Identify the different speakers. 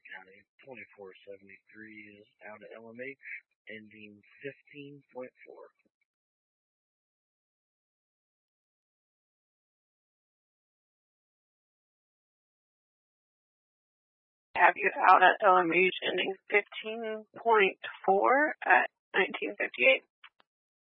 Speaker 1: County. 2473 is out of LMH, ending 15.4.
Speaker 2: Have you out at LMH ending 15.4 at 1958?